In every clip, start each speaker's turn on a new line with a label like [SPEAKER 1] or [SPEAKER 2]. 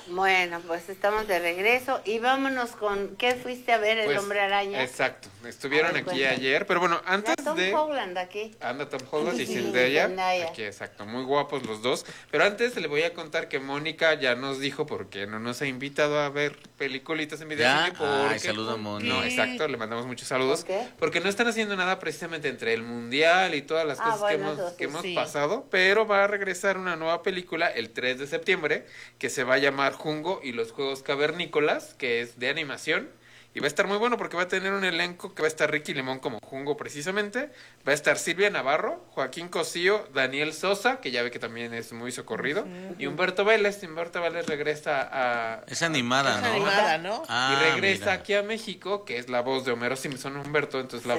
[SPEAKER 1] Bueno, pues estamos de regreso y vámonos con ¿qué fuiste a ver, El
[SPEAKER 2] Pues,
[SPEAKER 1] Hombre Araña?
[SPEAKER 2] Exacto, estuvieron aquí
[SPEAKER 1] cuéntame.
[SPEAKER 2] ayer, pero bueno, antes
[SPEAKER 1] Ya Tom
[SPEAKER 2] de...
[SPEAKER 1] Holland aquí.
[SPEAKER 2] Anda Tom Holland y
[SPEAKER 1] Sí,
[SPEAKER 2] Zendaya,
[SPEAKER 1] Zendaya.
[SPEAKER 2] aquí exacto, muy guapos los dos, pero antes le voy a contar que Mónica ya nos dijo porque no nos ha invitado a ver peliculitas en
[SPEAKER 3] ¿Ya?
[SPEAKER 2] videocine porque...
[SPEAKER 3] Ay, saluda a Mónica.
[SPEAKER 2] No, exacto, le mandamos muchos saludos,
[SPEAKER 1] ¿Por qué?
[SPEAKER 2] porque no están haciendo nada precisamente entre el mundial y todas las cosas
[SPEAKER 1] bueno,
[SPEAKER 2] que hemos
[SPEAKER 1] sí.
[SPEAKER 2] pasado, pero va a regresar una nueva película el 3 de septiembre que se va a llamar Jungo y los Juegos Cavernícolas, que es de animación. Y va a estar muy bueno porque va a tener un elenco que va a estar Ricky Limón como Jungo precisamente. Va a estar Silvia Navarro, Joaquín Cosío, Daniel Sosa, que ya ve que también es muy socorrido, y Humberto Vélez. Humberto Vélez regresa a...
[SPEAKER 3] Es animada, ¿no?
[SPEAKER 4] animada, ¿no?
[SPEAKER 3] Ah,
[SPEAKER 2] y regresa
[SPEAKER 3] mira.
[SPEAKER 2] aquí a México, que es la voz de Homero Simpson Humberto. Entonces la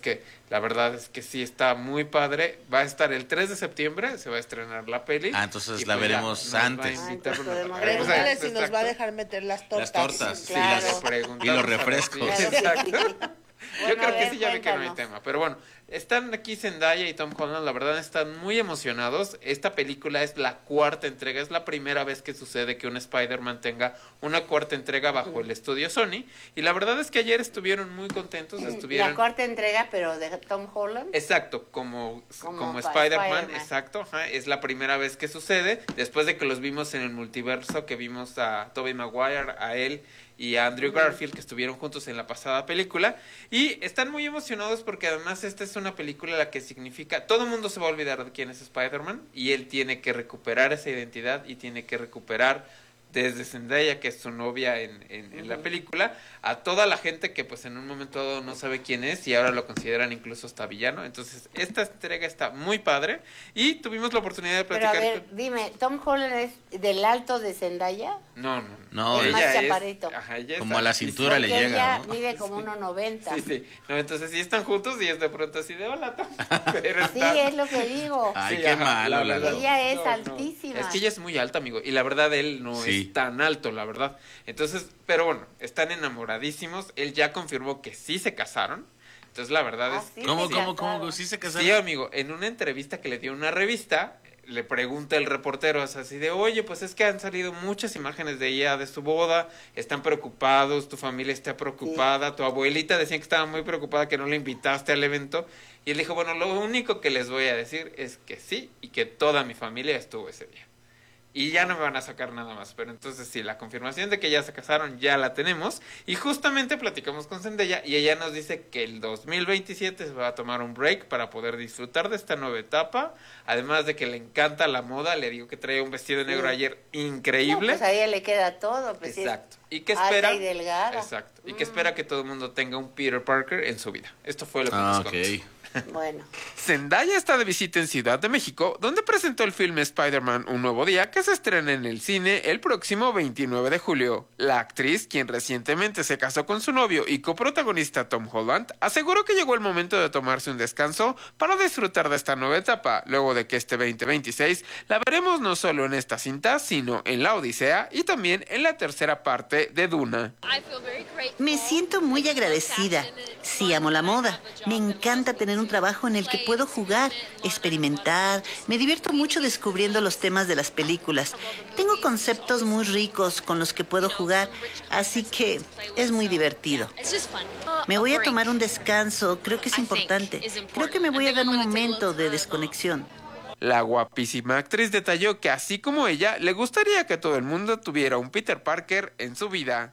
[SPEAKER 2] verdad es que sí está muy padre. Va a estar el 3 de septiembre, se va a estrenar la peli.
[SPEAKER 3] Ah, entonces
[SPEAKER 2] y
[SPEAKER 3] la
[SPEAKER 2] pues ya
[SPEAKER 3] veremos
[SPEAKER 2] nos va a
[SPEAKER 3] antes.
[SPEAKER 2] invitar
[SPEAKER 1] entonces
[SPEAKER 2] una-
[SPEAKER 1] podemos
[SPEAKER 2] a-
[SPEAKER 1] ver.
[SPEAKER 4] Pregúntale
[SPEAKER 2] exacto.
[SPEAKER 4] si nos va a dejar meter las tortas.
[SPEAKER 3] Las tortas.
[SPEAKER 1] Sí,
[SPEAKER 3] y las-
[SPEAKER 1] claro.
[SPEAKER 2] Preguntamos
[SPEAKER 3] y los
[SPEAKER 2] a ver,
[SPEAKER 3] refrescos.
[SPEAKER 2] sí,
[SPEAKER 1] Claro que
[SPEAKER 2] exacto.
[SPEAKER 1] sí.
[SPEAKER 2] Yo
[SPEAKER 1] Bueno,
[SPEAKER 2] creo
[SPEAKER 1] a
[SPEAKER 2] que
[SPEAKER 1] ver,
[SPEAKER 2] sí, ya ve que no hay
[SPEAKER 1] cuéntanos.
[SPEAKER 2] tema. Pero bueno, están aquí Zendaya y Tom Holland, la verdad están muy emocionados. Esta película es la cuarta entrega, es la primera vez que sucede que un Spider-Man tenga una cuarta entrega bajo el estudio Sony. Y la verdad es que ayer estuvieron muy contentos, estuvieron...
[SPEAKER 1] La cuarta entrega, pero de Tom Holland.
[SPEAKER 2] Exacto, como
[SPEAKER 1] Como
[SPEAKER 2] Spider-Man,
[SPEAKER 1] Spider-Man.
[SPEAKER 2] exacto, ajá, es la primera vez que sucede, después de que los vimos en el multiverso, que vimos a Tobey Maguire, a él y a Andrew Garfield, que estuvieron juntos en la pasada película, y están muy emocionados porque además esta es una película la que significa, todo el mundo se va a olvidar de quién es Spider-Man, y él tiene que recuperar esa identidad, y tiene que recuperar desde Zendaya, que es su novia en la película, a toda la gente que pues en un momento dado no sabe quién es y ahora lo consideran incluso hasta villano. Entonces, esta entrega está muy padre y tuvimos la oportunidad de
[SPEAKER 1] Pero a
[SPEAKER 2] platicar
[SPEAKER 1] ver, dime, ¿Tom Holland es del alto de Zendaya?
[SPEAKER 2] No, no.
[SPEAKER 3] No,
[SPEAKER 1] Es
[SPEAKER 3] ella
[SPEAKER 1] más chaparrito.
[SPEAKER 2] Ella es
[SPEAKER 3] Como a la
[SPEAKER 2] altísima.
[SPEAKER 3] cintura le
[SPEAKER 1] Porque
[SPEAKER 3] llega,
[SPEAKER 1] ella
[SPEAKER 3] ¿no?
[SPEAKER 1] mide como 1.90.
[SPEAKER 2] Sí, sí. No, entonces sí están juntos y es de pronto así de hola, Tom. Pero
[SPEAKER 1] Sí,
[SPEAKER 2] está-
[SPEAKER 1] es lo que digo.
[SPEAKER 3] Ay,
[SPEAKER 2] Sí,
[SPEAKER 3] qué
[SPEAKER 2] ajá,
[SPEAKER 3] malo,
[SPEAKER 2] la
[SPEAKER 3] la
[SPEAKER 2] verdad.
[SPEAKER 1] Ella es altísima.
[SPEAKER 2] Es que ella es muy alta, amigo. Y la verdad, él no
[SPEAKER 3] Sí.
[SPEAKER 2] es tan alto, la verdad. Entonces, pero bueno, están enamoradísimos. Él ya confirmó que sí se casaron. Entonces, la verdad
[SPEAKER 1] Ah,
[SPEAKER 2] es
[SPEAKER 1] sí,
[SPEAKER 3] ¿Cómo,
[SPEAKER 1] se
[SPEAKER 3] cómo,
[SPEAKER 1] casaron.
[SPEAKER 3] cómo? ¿Sí se casaron?
[SPEAKER 2] Sí, amigo, en una entrevista que le dio una revista, le pregunta el reportero, es así de, oye, pues es que han salido muchas imágenes de ella, de su boda, están preocupados, tu familia está preocupada, tu abuelita decía que estaba muy preocupada que no le invitaste al evento, y él dijo, bueno, lo único que les voy a decir es que sí, y que toda mi familia estuvo ese día. Y ya no me van a sacar nada más. Pero entonces sí, la confirmación de que ya se casaron ya la tenemos. Y justamente platicamos con Zendaya y ella nos dice que el 2027 se va a tomar un break para poder disfrutar de esta nueva etapa. Además de que le encanta la moda. Le digo que traía un vestido negro ayer
[SPEAKER 1] No,
[SPEAKER 2] increíble.
[SPEAKER 1] pues a ella le queda todo. Pues sí es
[SPEAKER 2] Exacto. Y que
[SPEAKER 1] alta
[SPEAKER 2] espera...
[SPEAKER 1] y delgada.
[SPEAKER 2] Exacto. Y que espera que todo el mundo tenga un Peter Parker en su vida. Esto fue lo que nos
[SPEAKER 3] Ah,
[SPEAKER 2] contó.
[SPEAKER 3] ok.
[SPEAKER 1] Bueno,
[SPEAKER 2] Zendaya está de visita en Ciudad de México, donde presentó el filme Spider-Man Un Nuevo Día, que se estrena en el cine el próximo 29 de julio. La actriz, quien recientemente se casó con su novio y coprotagonista Tom Holland, aseguró que llegó el momento de tomarse un descanso para disfrutar de esta nueva etapa, luego de que este 2026 la veremos no solo en esta cinta, sino en La Odisea y también en la tercera parte de Duna.
[SPEAKER 5] Me siento muy agradecida. Sí, amo la moda. Me encanta tener un trabajo en el que puedo jugar, experimentar. Me divierto mucho descubriendo los temas de las películas. Tengo conceptos muy ricos con los que puedo jugar, así que es muy divertido. Me voy a tomar un descanso, creo que es importante. Creo que me voy a dar un momento de desconexión.
[SPEAKER 2] La guapísima actriz detalló que así como ella, le gustaría que todo el mundo tuviera un Peter Parker en su vida.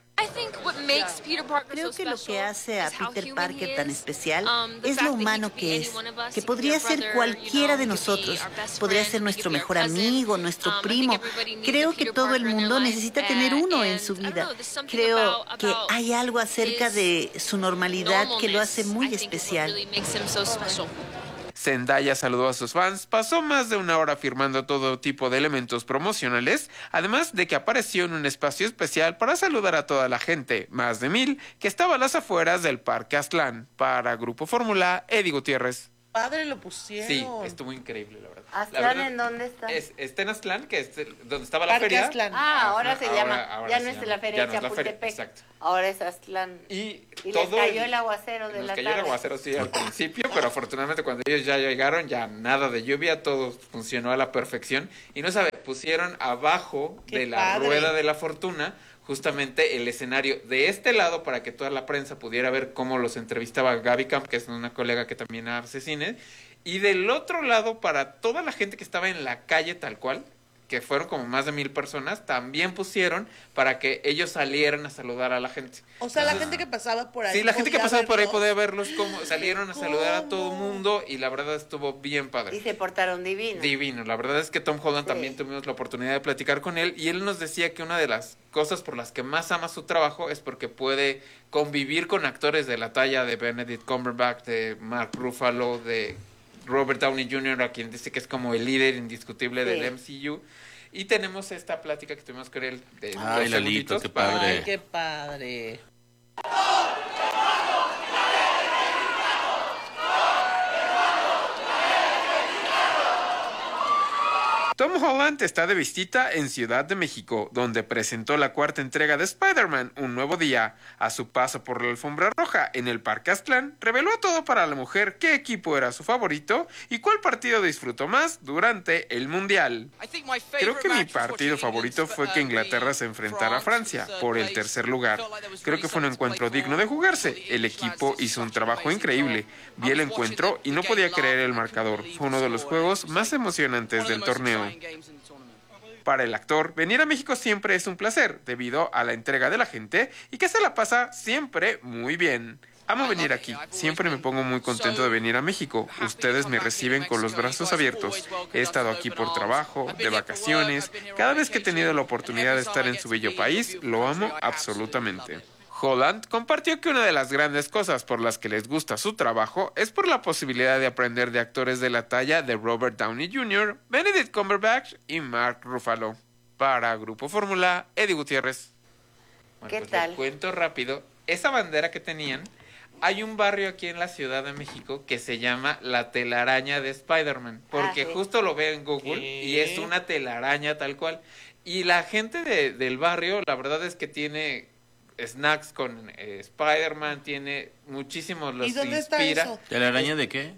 [SPEAKER 5] Creo que lo que hace a Peter Parker tan especial es lo humano que es, que podría ser cualquiera de nosotros, podría ser nuestro mejor amigo, nuestro primo. Creo que todo el mundo necesita tener uno en su vida. Creo que hay algo acerca de su normalidad que lo hace muy especial.
[SPEAKER 2] Zendaya saludó a sus fans, pasó más de una hora firmando todo tipo de elementos promocionales, además de que apareció en un espacio especial para saludar a toda la gente, más de 1000, que estaba a las afueras del Parque Aztlán. Para Grupo Fórmula, Eddie Gutiérrez.
[SPEAKER 4] padre lo pusieron.
[SPEAKER 2] Sí, estuvo increíble, la verdad.
[SPEAKER 1] ¿Aztlán en dónde está?
[SPEAKER 2] Está en Aztlán, que es donde estaba la
[SPEAKER 4] Parque
[SPEAKER 2] feria.
[SPEAKER 4] Aztlán.
[SPEAKER 1] Ahora se llama,
[SPEAKER 2] ahora
[SPEAKER 1] ya
[SPEAKER 2] se
[SPEAKER 1] no es
[SPEAKER 2] llama,
[SPEAKER 1] la feria
[SPEAKER 2] ya
[SPEAKER 1] de
[SPEAKER 2] no es la feria,
[SPEAKER 1] Chapultepec,
[SPEAKER 2] exacto.
[SPEAKER 1] ahora es Aztlán.
[SPEAKER 2] Y
[SPEAKER 1] les
[SPEAKER 2] todo
[SPEAKER 1] cayó el aguacero de
[SPEAKER 2] nos
[SPEAKER 1] la
[SPEAKER 2] cayó el
[SPEAKER 1] tarde.
[SPEAKER 2] aguacero, sí, al principio, pero afortunadamente cuando ellos ya llegaron, ya nada de lluvia, todo funcionó a la perfección. Y no sabe, pusieron abajo
[SPEAKER 4] ¡Qué
[SPEAKER 2] de la
[SPEAKER 4] padre!
[SPEAKER 2] rueda de la fortuna justamente el escenario de este lado para que toda la prensa pudiera ver cómo los entrevistaba Gaby Camp, que es una colega que también hace cine, y del otro lado para toda la gente que estaba en la calle tal cual, que fueron como más de 1,000 personas, también pusieron para que ellos salieran a saludar a la gente.
[SPEAKER 4] O sea, la gente que pasaba por ahí.
[SPEAKER 2] Sí, la gente que
[SPEAKER 4] podía
[SPEAKER 2] pasaba por ahí
[SPEAKER 4] verlos.
[SPEAKER 2] podía verlos como salieron a saludar a todo
[SPEAKER 4] ¿Cómo?
[SPEAKER 2] mundo y la verdad estuvo bien padre.
[SPEAKER 1] Y se portaron divinos.
[SPEAKER 2] Divino, la verdad es que Tom Holland
[SPEAKER 1] Sí.
[SPEAKER 2] también tuvimos la oportunidad de platicar con él y él nos decía que una de las cosas por las que más ama su trabajo es porque puede convivir con actores de la talla de Benedict Cumberbatch, de Mark Ruffalo, de Robert Downey Jr., a quien dice que es como el líder indiscutible
[SPEAKER 1] Sí.
[SPEAKER 2] del MCU. Y tenemos esta plática que tuvimos con él de
[SPEAKER 3] Ay,
[SPEAKER 2] dos
[SPEAKER 3] Lalito,
[SPEAKER 2] segunditos
[SPEAKER 3] qué
[SPEAKER 2] para-
[SPEAKER 3] padre.
[SPEAKER 4] Ay, qué padre.
[SPEAKER 2] Tom Holland está de visita en Ciudad de México, donde presentó la cuarta entrega de Spider-Man, Un Nuevo Día. A su paso por la alfombra roja en el Parque Aztlán, reveló a todo para la mujer qué equipo era su favorito y cuál partido disfrutó más durante el Mundial. Creo que mi partido favorito fue que Inglaterra se enfrentara a Francia por el tercer lugar. Creo que fue un encuentro digno de jugarse. El equipo hizo un trabajo increíble. Vi el encuentro y no podía creer el marcador. Fue uno de los juegos más emocionantes del torneo. Para el actor, venir a México siempre es un placer, debido a la entrega de la gente y que se la pasa siempre muy bien. Amo venir aquí, siempre me pongo muy contento de venir a México. Ustedes me reciben con los brazos abiertos. He estado aquí por trabajo, de vacaciones. Cada vez que he tenido la oportunidad de estar en su bello país, lo amo absolutamente. Holland compartió que una de las grandes cosas por las que les gusta su trabajo es por la posibilidad de aprender de actores de la talla de Robert Downey Jr., Benedict Cumberbatch y Mark Ruffalo. Para Grupo Fórmula, Eddie Gutiérrez. Bueno,
[SPEAKER 1] ¿Qué
[SPEAKER 2] pues
[SPEAKER 1] tal?
[SPEAKER 2] les cuento rápido. Esa bandera que tenían, hay un barrio aquí en la Ciudad de México que se llama la telaraña de Spider-Man, porque
[SPEAKER 1] sí.
[SPEAKER 2] justo lo veo en Google
[SPEAKER 4] ¿Qué?
[SPEAKER 2] y es una telaraña tal cual. Y la gente del barrio, la verdad es que tiene snacks con Spider-Man, tiene muchísimos, los
[SPEAKER 4] ¿Y dónde está
[SPEAKER 2] inspira.
[SPEAKER 4] eso?
[SPEAKER 3] ¿De la araña de qué?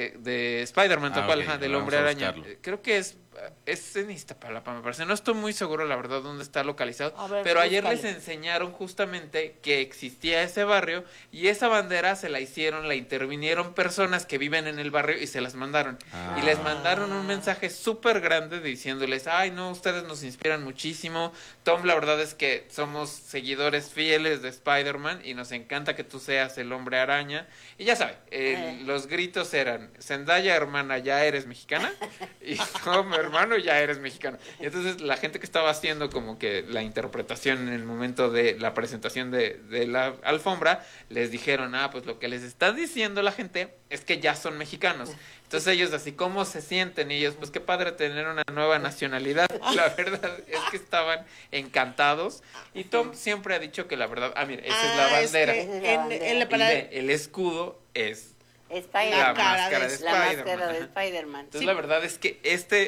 [SPEAKER 2] De Spider-Man, tal
[SPEAKER 3] Ah,
[SPEAKER 2] cual,
[SPEAKER 3] ok,
[SPEAKER 2] ajá, del
[SPEAKER 3] vamos
[SPEAKER 2] Hombre
[SPEAKER 3] a
[SPEAKER 2] Araña.
[SPEAKER 3] buscarlo.
[SPEAKER 2] Creo que es en Iztapalapa, me parece. No estoy muy seguro, la verdad, dónde está localizado.
[SPEAKER 4] A ver,
[SPEAKER 2] Pero ayer
[SPEAKER 4] búscale.
[SPEAKER 2] les enseñaron justamente que existía ese barrio y esa bandera se la hicieron, la intervinieron personas que viven en el barrio y se las mandaron. Y les mandaron un mensaje súper grande diciéndoles, ay, no, ustedes nos inspiran muchísimo. Tom, la verdad es que somos seguidores fieles de Spider-Man y nos encanta que tú seas el Hombre Araña. Y ya saben, los gritos eran, Zendaya, hermana, ya eres mexicana. Y Tom, hermano, ya eres mexicano. Y entonces la gente que estaba haciendo como que la interpretación en el momento de la presentación de la alfombra, les dijeron, pues lo que les está diciendo la gente es que ya son mexicanos. Entonces ellos así, ¿cómo se sienten? Y ellos, pues qué padre tener una nueva nacionalidad. La verdad es que estaban encantados. Y Tom siempre ha dicho que la verdad, mira, esa es la bandera.
[SPEAKER 1] Esa es la bandera.
[SPEAKER 4] En la
[SPEAKER 2] Y
[SPEAKER 4] para-
[SPEAKER 2] ve, el escudo es la
[SPEAKER 1] Spider-Man.
[SPEAKER 4] cara
[SPEAKER 2] máscara
[SPEAKER 4] de-
[SPEAKER 2] de
[SPEAKER 1] La
[SPEAKER 2] Spider-Man.
[SPEAKER 1] máscara de
[SPEAKER 2] ajá.
[SPEAKER 1] Spider-Man.
[SPEAKER 2] Entonces
[SPEAKER 4] Sí.
[SPEAKER 2] la verdad es que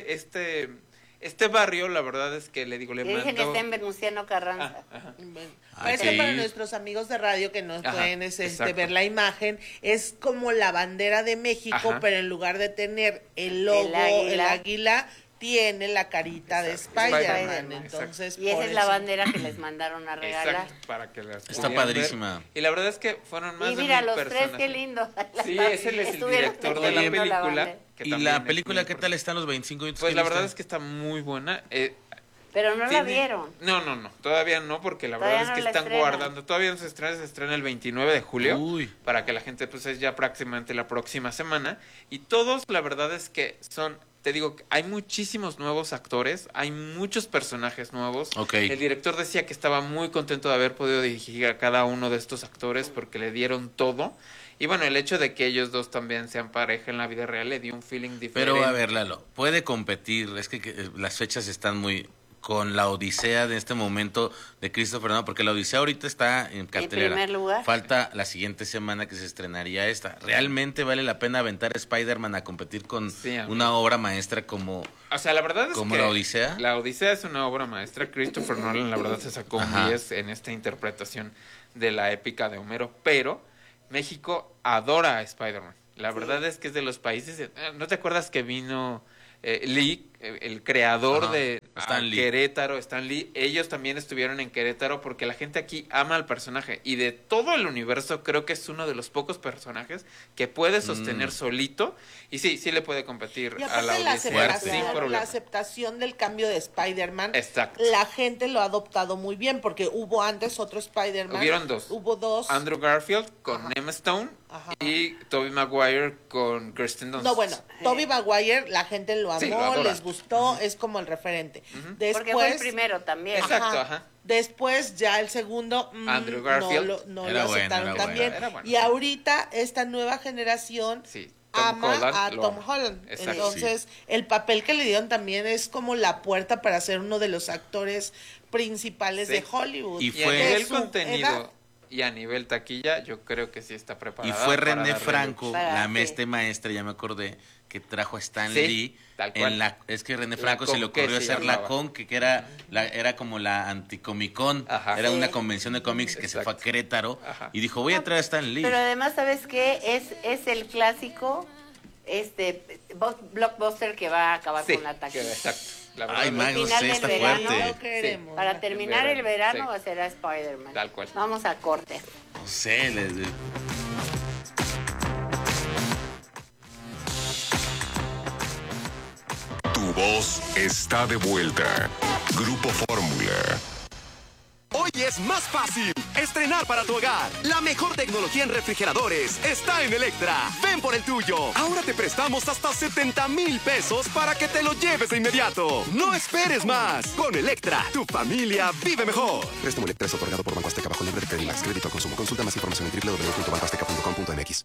[SPEAKER 2] este barrio, la verdad es que le digo, le
[SPEAKER 1] Dicen que
[SPEAKER 2] mandó...
[SPEAKER 1] está en Venustiano Carranza.
[SPEAKER 2] Ajá.
[SPEAKER 4] Bueno,
[SPEAKER 3] Ay,
[SPEAKER 4] parece
[SPEAKER 3] sí.
[SPEAKER 4] para nuestros amigos de radio que no
[SPEAKER 2] Ajá,
[SPEAKER 4] pueden
[SPEAKER 2] exacto.
[SPEAKER 4] ver la imagen, es como la bandera de México,
[SPEAKER 2] Ajá.
[SPEAKER 4] pero en lugar de tener el logo, el águila, tiene la carita de
[SPEAKER 2] Exacto.
[SPEAKER 4] Spider-Man.
[SPEAKER 1] Spider-Man,
[SPEAKER 4] Entonces,
[SPEAKER 1] Y esa
[SPEAKER 4] por
[SPEAKER 1] es la
[SPEAKER 4] eso-
[SPEAKER 1] bandera que les mandaron a regalar.
[SPEAKER 2] Exacto, para que las
[SPEAKER 3] Está
[SPEAKER 2] pudieran ver.
[SPEAKER 3] padrísima.
[SPEAKER 2] Y la verdad es que fueron más
[SPEAKER 1] Y
[SPEAKER 2] de
[SPEAKER 1] mira,
[SPEAKER 2] 1000
[SPEAKER 1] los
[SPEAKER 2] personas.
[SPEAKER 1] tres, qué lindo.
[SPEAKER 2] Sí, ese es el
[SPEAKER 1] Estuvieron
[SPEAKER 2] director de la
[SPEAKER 1] defendiendo
[SPEAKER 2] película.
[SPEAKER 1] bandera.
[SPEAKER 2] que
[SPEAKER 3] ¿Y
[SPEAKER 2] también
[SPEAKER 3] la
[SPEAKER 2] es
[SPEAKER 3] película
[SPEAKER 2] muy
[SPEAKER 3] qué tal está en los 25 minutos?
[SPEAKER 2] Pues
[SPEAKER 3] que
[SPEAKER 2] la
[SPEAKER 3] viste?
[SPEAKER 2] verdad es que está muy buena.
[SPEAKER 1] Pero no la
[SPEAKER 2] Tiene-
[SPEAKER 1] vieron.
[SPEAKER 2] No, todavía no, porque la
[SPEAKER 1] Todavía
[SPEAKER 2] verdad es
[SPEAKER 1] no
[SPEAKER 2] que
[SPEAKER 1] la
[SPEAKER 2] están
[SPEAKER 1] estrenan.
[SPEAKER 2] guardando. Todavía no se estrena el 29 de julio.
[SPEAKER 3] Uy.
[SPEAKER 2] Para que la gente, pues es ya prácticamente la próxima semana. Y todos, la verdad es que son, te digo, hay muchísimos nuevos actores, hay muchos personajes nuevos.
[SPEAKER 3] Ok.
[SPEAKER 2] El director decía que estaba muy contento de haber podido dirigir a cada uno de estos actores porque le dieron todo. Y bueno, el hecho de que ellos dos también sean pareja en la vida real le dio un feeling diferente.
[SPEAKER 3] Pero a ver, Lalo, puede competir, es que las fechas están muy con la Odisea de este momento de Christopher Nolan? Porque la Odisea ahorita está en cartelera.
[SPEAKER 1] En primer lugar.
[SPEAKER 3] Falta la siguiente semana que se estrenaría esta. ¿Realmente vale la pena aventar a Spider-Man a competir con una obra maestra como,
[SPEAKER 2] o sea, la verdad es
[SPEAKER 3] como
[SPEAKER 2] que
[SPEAKER 3] la Odisea?
[SPEAKER 2] La Odisea es una obra maestra. Christopher Nolan, la verdad, se sacó un 10 en esta interpretación de la épica de Homero, pero México adora a Spider-Man. La verdad es que es de los países... ¿No te acuerdas que vino Lee, el creador de Querétaro, Stan Lee? Ellos también estuvieron en Querétaro porque la gente aquí ama al personaje. Y de todo el universo creo que es uno de los pocos personajes que puede sostener solito. Y sí le puede competir
[SPEAKER 4] y
[SPEAKER 2] a la Odisea sin problema.
[SPEAKER 4] La aceptación del cambio de Spider-Man.
[SPEAKER 2] Exacto.
[SPEAKER 4] La gente lo ha adoptado muy bien porque hubo antes otro Spider-Man.
[SPEAKER 2] Hubieron dos.
[SPEAKER 4] Hubo dos.
[SPEAKER 2] Andrew Garfield con Emma Stone y Tobey Maguire con Kirsten Dunst.
[SPEAKER 4] No, bueno, Tobey Maguire la gente lo amó,
[SPEAKER 2] lo adora.
[SPEAKER 4] les gustó, es como el referente. Después,
[SPEAKER 1] porque fue el primero también.
[SPEAKER 2] Exacto,
[SPEAKER 4] Después ya el segundo
[SPEAKER 2] Andrew Garfield.
[SPEAKER 4] no lo aceptaron tan bien.
[SPEAKER 2] Bueno.
[SPEAKER 4] Y ahorita esta nueva generación ama a Tom Holland.
[SPEAKER 2] Exacto.
[SPEAKER 4] Entonces, el papel que le dieron también es como la puerta para ser uno de los actores principales de Hollywood.
[SPEAKER 2] Y a nivel contenido y a nivel taquilla, yo creo que sí está preparada.
[SPEAKER 3] Y fue René Franco, la
[SPEAKER 1] sí.
[SPEAKER 3] maestra, ya me acordé, que trajo a Stan
[SPEAKER 2] Sí,
[SPEAKER 3] Lee.
[SPEAKER 2] tal cual.
[SPEAKER 3] Es que René Franco se le ocurrió hacer la con, que era como la anticomicón. Era una convención de cómics que se fue a Querétaro y dijo, voy a traer a Stan Lee.
[SPEAKER 1] Pero además, ¿sabes qué? Es el clásico blockbuster que va a acabar con la taquilla.
[SPEAKER 2] Exacto.
[SPEAKER 3] Ay, Mago, está fuerte.
[SPEAKER 1] Para terminar el verano va a ser a Spider-Man.
[SPEAKER 2] Tal cual.
[SPEAKER 1] Vamos a corte.
[SPEAKER 3] No sé,
[SPEAKER 6] Tu voz está de vuelta. Grupo Fórmula.
[SPEAKER 7] Hoy es más fácil estrenar para tu hogar. La mejor tecnología en refrigeradores está en Electra. Ven por el tuyo. Ahora te prestamos hasta 70,000 pesos para que te lo lleves de inmediato. No esperes más. Con Electra, tu familia vive mejor.
[SPEAKER 8] Préstamo Electra es otorgado por Banco Azteca bajo libre de Credimax. Crédito al consumo. Consulta más información en www.bancoazteca.com.mx.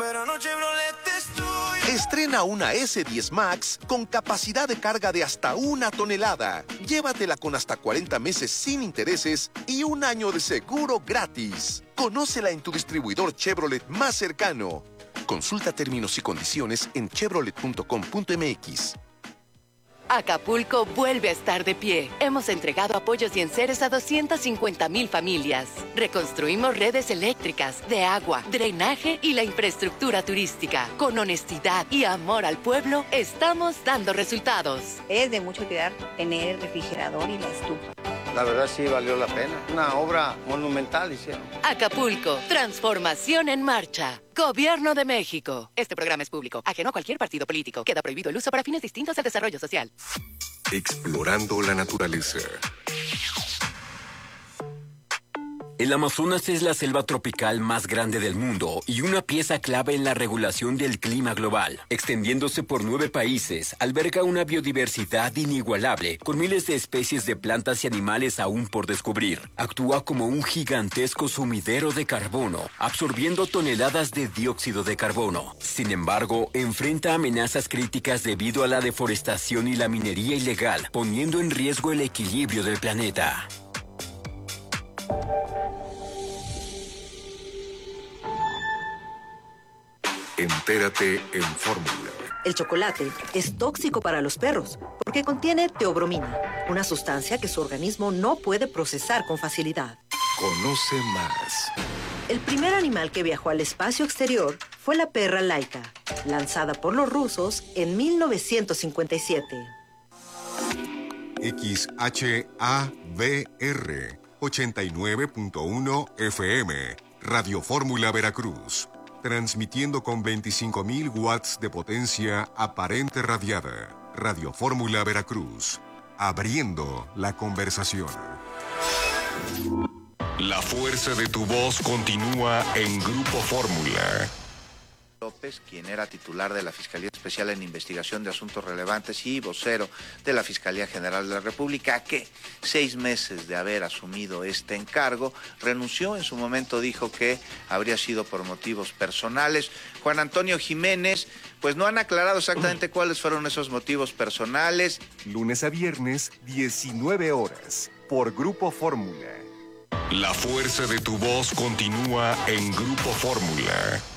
[SPEAKER 9] Estrena una S10 Max con capacidad de carga de hasta 1 tonelada. Llévatela con hasta 40 meses sin intereses y 1 año de seguro gratis. Conócela en tu distribuidor Chevrolet más cercano. Consulta términos y condiciones en chevrolet.com.mx.
[SPEAKER 10] Acapulco vuelve a estar de pie. Hemos entregado apoyos y enseres a 250,000 familias. Reconstruimos redes eléctricas, de agua, drenaje y la infraestructura turística. Con honestidad y amor al pueblo, estamos dando resultados.
[SPEAKER 11] Es de mucha utilidad tener el refrigerador y la estufa.
[SPEAKER 12] La verdad sí valió la pena. Una obra monumental hicieron.
[SPEAKER 10] Acapulco, transformación en marcha. Gobierno de México. Este programa es público, ajeno a cualquier partido político. Queda prohibido el uso para fines distintos al desarrollo social.
[SPEAKER 6] Explorando la naturaleza.
[SPEAKER 13] El Amazonas es la selva tropical más grande del mundo y una pieza clave en la regulación del clima global. Extendiéndose por 9 países, alberga una biodiversidad inigualable, con miles de especies de plantas y animales aún por descubrir. Actúa como un gigantesco sumidero de carbono, absorbiendo toneladas de dióxido de carbono. Sin embargo, enfrenta amenazas críticas debido a la deforestación y la minería ilegal, poniendo en riesgo el equilibrio del planeta.
[SPEAKER 6] Entérate en Fórmula.
[SPEAKER 14] El chocolate es tóxico para los perros porque contiene teobromina, una sustancia que su organismo no puede procesar con facilidad.
[SPEAKER 6] Conoce más.
[SPEAKER 14] El primer animal que viajó al espacio exterior fue la perra Laika, lanzada por los rusos en 1957.
[SPEAKER 15] XHAVR 89.1 FM, Radio Fórmula Veracruz. Transmitiendo con 25,000 watts de potencia aparente radiada. Radio Fórmula Veracruz. Abriendo la conversación.
[SPEAKER 6] La fuerza de tu voz continúa en Grupo Fórmula.
[SPEAKER 16] López, quien era titular de la Fiscalía Especial en Investigación de Asuntos Relevantes y vocero de la Fiscalía General de la República, que 6 meses de haber asumido este encargo, renunció. En su momento dijo que habría sido por motivos personales. Juan Antonio Jiménez, pues no han aclarado exactamente cuáles fueron esos motivos personales.
[SPEAKER 15] Lunes a viernes, 19 horas, por Grupo Fórmula.
[SPEAKER 6] La fuerza de tu voz continúa en Grupo Fórmula.